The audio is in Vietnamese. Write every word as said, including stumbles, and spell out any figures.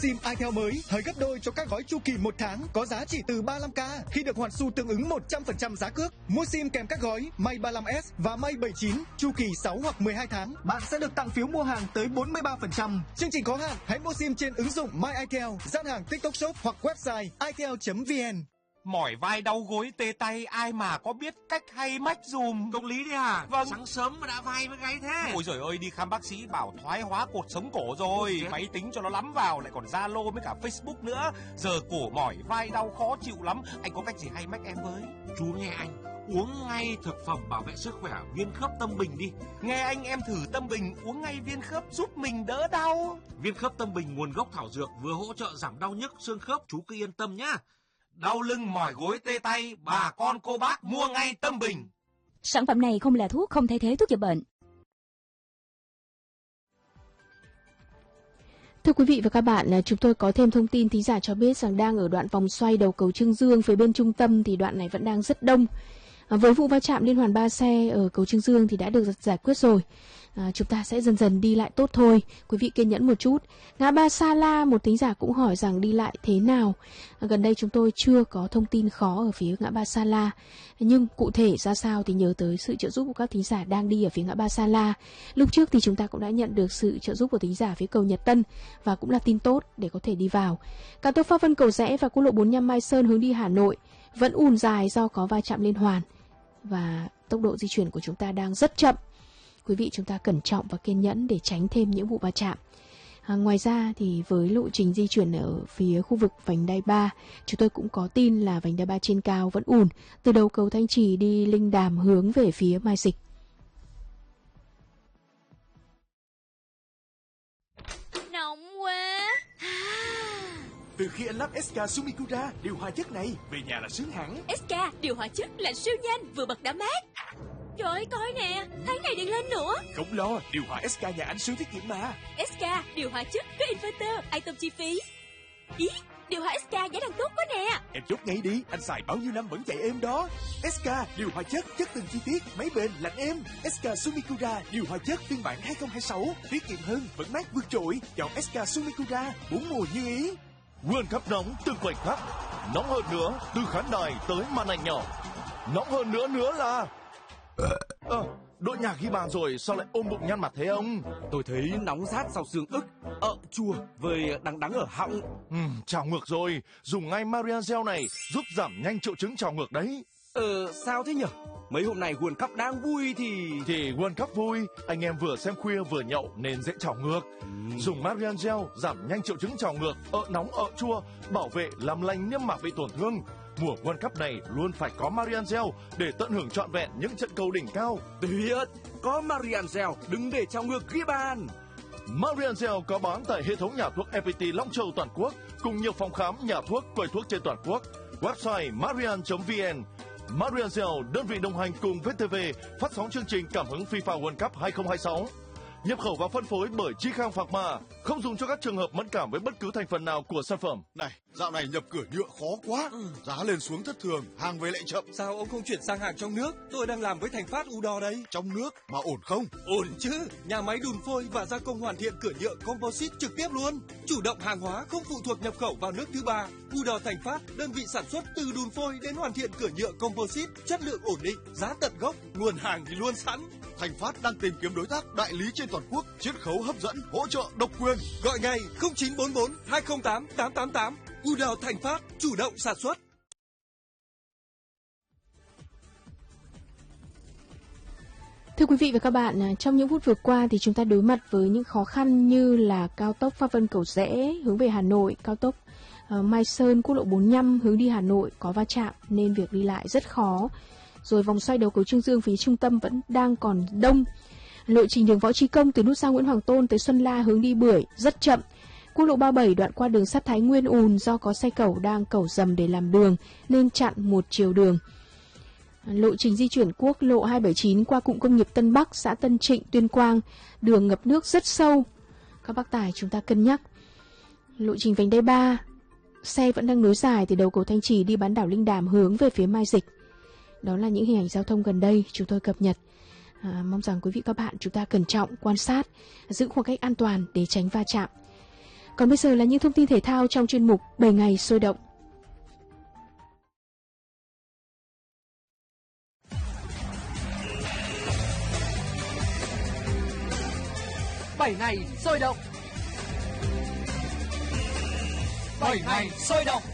SIM itel mới thời gấp đôi cho các gói chu kỳ một tháng có giá chỉ từ ba mươi lăm k khi được hoàn xu tương ứng một trăm phần trăm giá cước. Mua SIM kèm các gói Mate ba mươi lăm S và Mate bảy mươi chín chu kỳ sáu hoặc mười hai tháng, bạn sẽ được tặng phiếu mua hàng tới bốn mươi ba phần trăm. Chương trình có hạn, hãy mua SIM trên ứng dụng My itel, gian hàng TikTok Shop hoặc website itel chấm vn. Mỏi vai đau gối tê tay, ai mà có biết cách hay mách dùm. Công lý đấy à? Vâng. Sáng sớm mà đã vai với gáy thế. Ôi giời ơi, đi khám bác sĩ bảo thoái hóa cột sống cổ rồi. Máy tính cho nó lắm vào, lại còn Zalo với cả Facebook nữa. Giờ cổ mỏi vai đau khó chịu lắm. Anh có cách gì hay mách em với? Chú nghe anh, uống ngay thực phẩm bảo vệ sức khỏe viên khớp Tâm Bình đi. Nghe anh, em thử Tâm Bình uống ngay viên khớp giúp mình đỡ đau. Viên khớp Tâm Bình nguồn gốc thảo dược, vừa hỗ trợ giảm đau nhức xương khớp, chú cứ yên tâm nhá. Đau lưng mỏi gối tê tay, bà con cô bác mua ngay Tâm Bình. Sản phẩm này không là thuốc, không thay thế thuốc chữa bệnh. Thưa quý vị và các bạn, chúng tôi có thêm thông tin thính giả cho biết rằng đang ở đoạn vòng xoay đầu cầu Trương Dương phía bên trung tâm thì đoạn này vẫn đang rất đông. Với vụ va chạm liên hoàn ba xe ở cầu Trương Dương thì đã được giải quyết rồi. À, chúng ta sẽ dần dần đi lại tốt thôi. Quý vị kiên nhẫn một chút. Ngã ba Sa La, một thính giả cũng hỏi rằng đi lại thế nào. À, gần đây chúng tôi chưa có thông tin khó ở phía ngã ba Sa La. Nhưng cụ thể ra sao thì nhớ tới sự trợ giúp của các thính giả đang đi ở phía ngã ba Sa La. Lúc trước thì chúng ta cũng đã nhận được sự trợ giúp của thính giả phía cầu Nhật Tân và cũng là tin tốt để có thể đi vào. Cao tốc Pháp Vân Cầu Giẽ và quốc lộ bốn mươi lăm Mai Sơn hướng đi Hà Nội vẫn ùn dài do có va chạm liên hoàn. Và tốc độ di chuyển của chúng ta đang rất chậm. Quý vị chúng ta cẩn trọng và kiên nhẫn để tránh thêm những vụ va chạm. À, ngoài ra thì với lộ trình di chuyển ở phía khu vực vành đai ba, chúng tôi cũng có tin là vành đai ba trên cao vẫn ùn từ đầu cầu Thanh Trì đi Linh Đàm hướng về phía Mai Dịch. Nóng quá. Từ khi anh lắp ét ca Sumikura điều hòa chất này, về nhà là sướng hẳn. ét ca điều hòa chất là siêu nhanh, vừa bật đã mát. Trời ơi, coi nè, tháng này điện lên nữa. Không lo, điều hòa ét ca nhà anh siêu tiết kiệm mà. ét ca điều hòa chất có inverter, ai tâm chi phí. Ý, điều hòa ét ca giá đang tốt quá nè. Em chốt ngay đi, anh xài bao nhiêu năm vẫn chạy êm đó. ét ca điều hòa chất, chất từng chi tiết, máy bền, lạnh êm. ét ca Sumikura điều hòa chất phiên bản hai không hai sáu, tiết kiệm hơn, vẫn mát vượt trội. Chọn ét ca Sumikura, bốn mùa như ý. World Cup nóng từ khoảnh khắc, nóng hơn nữa từ khán đài tới màn ảnh nhỏ. Nóng hơn nữa nữa là Ờ, đội nhạc ghi bàn rồi, sao lại ôm bụng nhăn mặt thế ông? Tôi thấy nóng rát sau xương ức, ợ chua, với đắng đắng ở họng. Ừ, trào ngược rồi, dùng ngay Marian Gel này giúp giảm nhanh triệu chứng trào ngược đấy. Ờ, sao thế nhở? Mấy hôm nay World Cup đang vui thì... Thì World Cup vui, anh em vừa xem khuya vừa nhậu nên dễ trào ngược. Ừ. Dùng Marian Gel giảm nhanh triệu chứng trào ngược, ợ nóng ợ chua, bảo vệ làm lành niêm mạc bị tổn thương. Mùa World Cup này luôn phải có Marian Gel để tận hưởng trọn vẹn những trận cầu đỉnh cao. Tuyệt, có Marian Gel đừng để trào ngược ghi bàn. Marian Gel có bán tại hệ thống nhà thuốc ép pê tê Long Châu toàn quốc cùng nhiều phòng khám, nhà thuốc, quầy thuốc trên toàn quốc. Website marian chấm vn. Marian Gel, đơn vị đồng hành cùng vê tê vê phát sóng chương trình cảm hứng FIFA World Cup hai không hai sáu. Nhập khẩu và phân phối bởi Chi Khang Pharma, không dùng cho các trường hợp mẫn cảm với bất cứ thành phần nào của sản phẩm. Này, dạo này nhập cửa nhựa khó quá, ừ. giá lên xuống thất thường, hàng về lại chậm. Sao ông không chuyển sang hàng trong nước? Tôi đang làm với Thành Phát Udo đây. Trong nước mà ổn không? Ổn chứ, nhà máy đun phôi và gia công hoàn thiện cửa nhựa composite trực tiếp luôn. Chủ động hàng hóa không phụ thuộc nhập khẩu vào nước thứ ba. Udo Thành Phát, đơn vị sản xuất từ đun phôi đến hoàn thiện cửa nhựa composite, chất lượng ổn định, giá tận gốc, nguồn hàng thì luôn sẵn. Thành Phát đang tìm kiếm đối tác đại lý trên toàn quốc, chiết khấu hấp dẫn, hỗ trợ độc quyền. Gọi ngay không chín bốn bốn hai không tám tám tám tám. Udo Thành Phát, chủ động sản xuất. Thưa quý vị và các bạn, trong những phút vừa qua thì chúng ta đối mặt với những khó khăn như là cao tốc Pháp Vân Cầu Giẽ hướng về Hà Nội, cao tốc uh, Mai Sơn, quốc lộ bốn mươi lăm hướng đi Hà Nội có va chạm nên việc đi lại rất khó. Rồi vòng xoay đầu cầu Trương Dương phía trung tâm vẫn đang còn đông. Lộ trình đường Võ Trí Công từ nút giao Nguyễn Hoàng Tôn tới Xuân La hướng đi Bưởi rất chậm. Quốc lộ ba mươi bảy đoạn qua đường sắt Thái Nguyên ùn do có xe cẩu đang cẩu dầm để làm đường nên chặn một chiều đường. Lộ trình di chuyển quốc lộ hai bảy chín qua cụm công nghiệp Tân Bắc, xã Tân Trịnh, Tuyên Quang, đường ngập nước rất sâu. Các bác tài chúng ta cân nhắc. Lộ trình vành đai ba, xe vẫn đang nối dài từ đầu cầu Thanh Trì đi bán đảo Linh Đàm hướng về phía Mai Dịch. Đó là những hình ảnh giao thông gần đây chúng tôi cập nhật. À, mong rằng quý vị các bạn chúng ta cẩn trọng, quan sát, giữ khoảng cách an toàn để tránh va chạm. Còn bây giờ là những thông tin thể thao trong chuyên mục bảy ngày sôi động. bảy ngày sôi động. bảy ngày sôi động.